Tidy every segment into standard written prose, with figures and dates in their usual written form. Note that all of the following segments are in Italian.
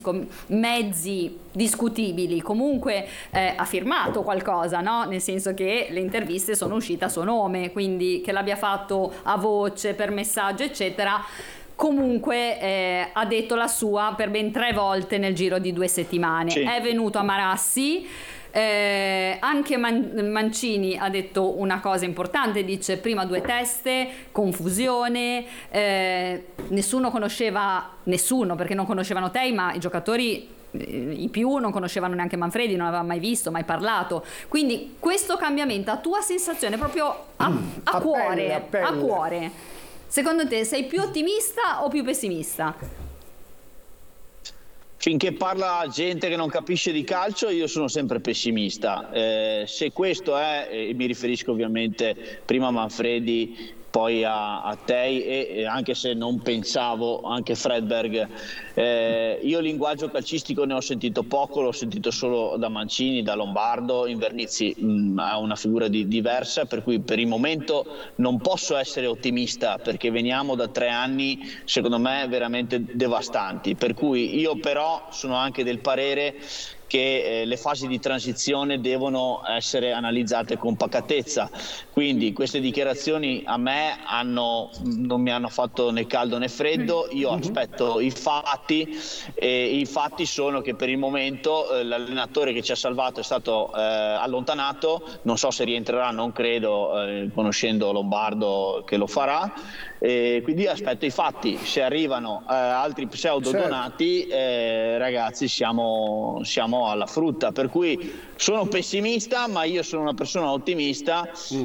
mezzi discutibili, comunque ha firmato qualcosa, no? Nel senso che le interviste sono uscite a suo nome, quindi che l'abbia fatto a voce, per messaggio, eccetera. Comunque ha detto la sua per ben 3 volte nel giro di 2 settimane. Sì. È venuto a Marassi. Anche Mancini ha detto una cosa importante, dice: prima 2 teste, confusione, nessuno, perché non conoscevano te, ma i giocatori i più non conoscevano neanche Manfredi, non aveva mai visto, mai parlato. Quindi questo cambiamento, a tua sensazione proprio a cuore, secondo te sei più ottimista o più pessimista? Finché parla gente che non capisce di calcio, io sono sempre pessimista. Se questo è, e mi riferisco ovviamente prima a Manfredi, poi a te, e anche se non pensavo, anche Fredberg, io linguaggio calcistico ne ho sentito poco, l'ho sentito solo da Mancini, da Lombardo. Invernizzi ha una figura diversa, per cui per il momento non posso essere ottimista, perché veniamo da 3 anni secondo me veramente devastanti, per cui io però sono anche del parere che le fasi di transizione devono essere analizzate con pacatezza. Quindi queste dichiarazioni a me non mi hanno fatto né caldo né freddo. Io aspetto i fatti, e i fatti sono che per il momento l'allenatore che ci ha salvato è stato allontanato. Non so se rientrerà, non credo, conoscendo Lombardo che lo farà. Quindi aspetto i fatti. Se arrivano altri pseudodonati, ragazzi, siamo alla frutta. Per cui sono pessimista, ma io sono una persona ottimista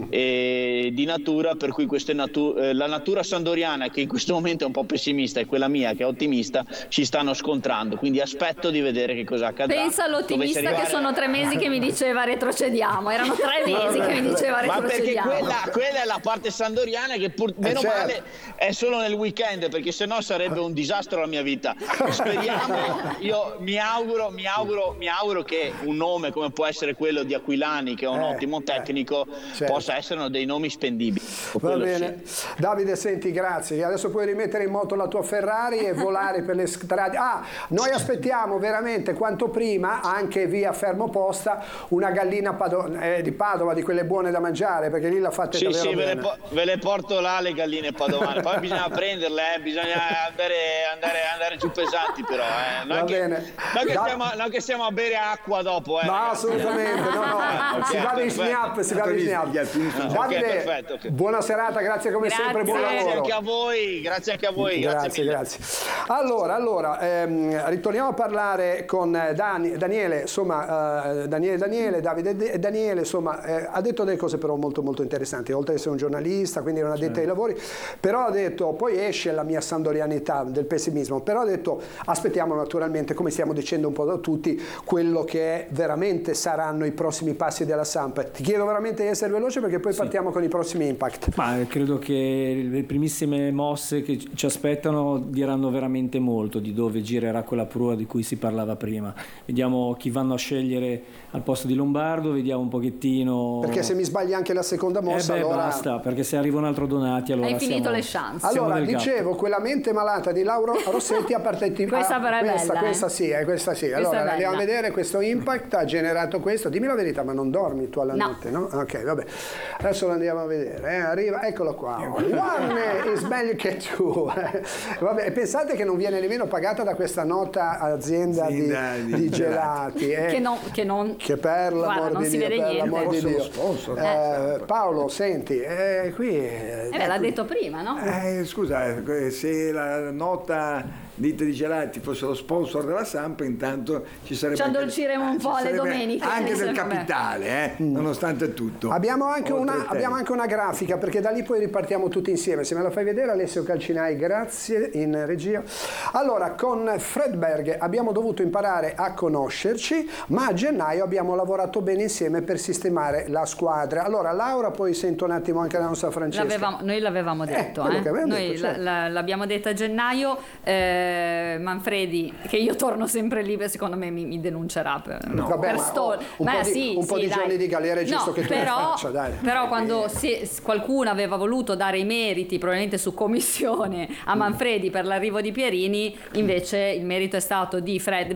di natura, per cui la natura sandoriana, che in questo momento è un po' pessimista, e quella mia che è ottimista, ci stanno scontrando. Quindi aspetto di vedere che cosa accadrà. Pensa all'ottimista arrivare... che sono 3 mesi che mi diceva retrocediamo. Erano 3 mesi che mi diceva retrocediamo. Ma perché quella è la parte sandoriana che meno male è solo nel weekend, perché sennò sarebbe un disastro la mia vita. Speriamo, io mi auguro che un nome come può essere quello di Aquilani, che è un ottimo tecnico, possa essere uno dei nomi spendibili. Va bene. Sì. Davide, senti, grazie. Adesso puoi rimettere in moto la tua Ferrari e volare per le strade. Noi aspettiamo veramente quanto prima, anche via Fermoposta, una gallina di Padova, di quelle buone da mangiare, perché lì la fate davvero bene. Ve le porto là le galline padovane. Poi bisogna prenderle, bisogna andare giù pesanti, però. Non che stiamo a bere acqua dopo. No, assolutamente, no. Si va di snap. Davide, perfetto. Buona serata, grazie come sempre, buon lavoro. Grazie anche a voi. Grazie. Allora, ritorniamo a parlare con Daniele, insomma, Davide Daniele, insomma, ha detto delle cose però molto molto interessanti, oltre ad essere un giornalista, quindi non addetto ai lavori, però ha detto, poi esce la mia sandorianità del pessimismo, però ha detto aspettiamo naturalmente, come stiamo dicendo un po' da tutti, quello che veramente saranno i prossimi passi della Samp. Ti chiedo veramente di essere veloce, perché poi partiamo con i prossimi impact. Ma credo che le primissime mosse che ci aspettano diranno veramente molto di dove girerà quella prua di cui si parlava prima. Vediamo chi vanno a scegliere al posto di Lombardo, vediamo un pochettino, perché se mi sbagli anche la seconda mossa allora basta, perché se arriva un altro Donati allora hai finito le chance. Allora dicevo, quella mente malata di Lauro Rossetti ha partecipato. Questa sì. Allora andiamo a vedere questo impact, ha generato questo. Dimmi la verità, ma non dormi tu alla notte, no? Ok, vabbè. Adesso lo andiamo a vedere. Arriva, eccolo qua. One is meglio che tu. Vabbè, pensate che non viene nemmeno pagata da questa nota azienda di gelati. Che per l'amor di Dio, per l'amor di Dio. Paolo, senti, qui l'ha detto prima, no? Scusa, se la nota ditte di gelati fosse lo sponsor della Samp, intanto ci addolciremo un po' le domeniche anche del capitale, nonostante tutto. Abbiamo anche una grafica, perché da lì poi ripartiamo tutti insieme. Se me la fai vedere, Alessio Calcinai, grazie, in regia. Allora, con Fredberg abbiamo dovuto imparare a conoscerci, ma a gennaio abbiamo lavorato bene insieme per sistemare la squadra. Allora, Laura, poi sento un attimo anche la nostra Francesca. Noi l'avevamo detto, noi l'abbiamo detto a gennaio. Manfredi, che io torno sempre lì, secondo me mi denuncerà per un po' di giorni di galera è giusto che tu ne faccia, dai. Però quando qualcuno aveva voluto dare i meriti, probabilmente su commissione, a Manfredi per l'arrivo di Pierini, invece il merito è stato di Fred